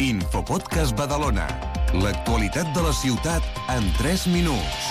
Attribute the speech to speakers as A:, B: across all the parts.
A: Infopodcast Badalona. L'actualitat de la ciutat en 3 minuts.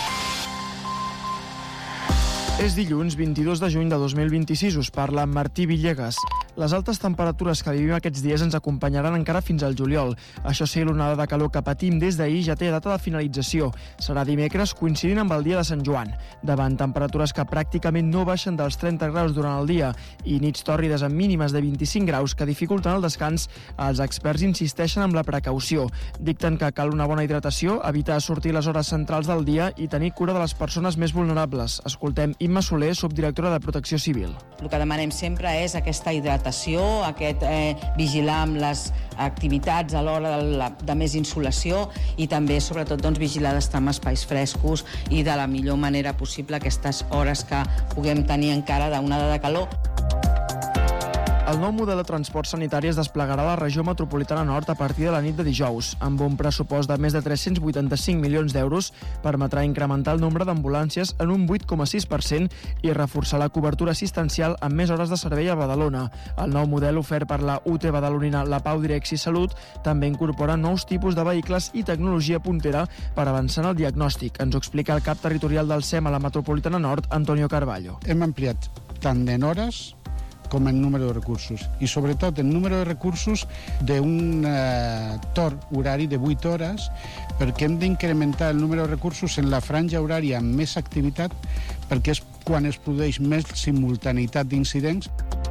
B: És dilluns 22 de juny de 2026, us parla Martí Villegas. Les altes temperatures que vivim aquests dies ens acompanyaran encara fins al juliol. Això sí, l'onada de calor que patim des d'ahir ja té data de finalització. Serà dimecres coincidint amb el dia de Sant Joan. Davant temperatures que pràcticament no baixen dels 30 graus durant el dia i nits tòrrides amb mínimes de 25 graus que dificulten el descans, els experts insisteixen en la precaució. Dicten que cal una bona hidratació, evitar sortir les hores centrals del dia i tenir cura de les persones més vulnerables. Escoltem Imma Soler, subdirectora de Protecció Civil.
C: El que demanem sempre és aquesta hidratació, aquest vigilar amb les activitats a l'hora de més insolació i també, sobretot, vigilar d'estar en espais frescos i de la millor manera possible aquestes hores que puguem tenir encara d'onada de calor.
B: El nou model de transport sanitari es desplegarà a la regió metropolitana nord a partir de la nit de dijous. Amb un pressupost de més de 385 milions d'euros, permetrà incrementar el nombre d'ambulàncies en un 8,6% i reforçar la cobertura assistencial amb més hores de servei a Badalona. El nou model ofert per la UT badalonina La Pau Direxi Salut també incorpora nous tipus de vehicles i tecnologia puntera per avançar en el diagnòstic. Ens ho explica el cap territorial del SEM a la metropolitana nord, Antonio Carballo.
D: Hem ampliat tant en hores com en número de recursos i sobretot en número de recursos d'un torn horari de 8 hores perquè hem d'incrementar el número de recursos en la franja horària amb més activitat perquè és quan es produeix més simultaneïtat d'incidents.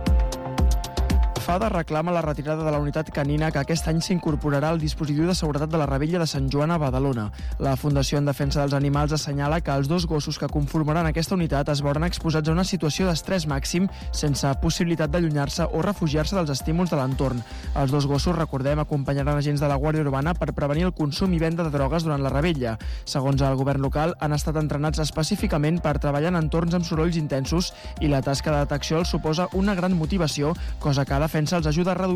B: FADA reclama la retirada de la unitat canina que aquest any s'incorporarà al dispositiu de seguretat de la Rebella de Sant Joan a Badalona. La Fundació en Defensa dels Animals assenyala que els 2 gossos que conformaran aquesta unitat es veuran exposats a una situació d'estrès màxim sense possibilitat d'allunyar-se o refugiar-se dels estímuls de l'entorn. Els 2 gossos, recordem, acompanyaran agents de la Guàrdia Urbana per prevenir el consum i venda de drogues durant la Rebella. Segons el govern local, han estat entrenats específicament per treballar en entorns amb sorolls intensos i la tasca de detecció els suposa una gran motivació, cosa que ha de els ajuda a reduir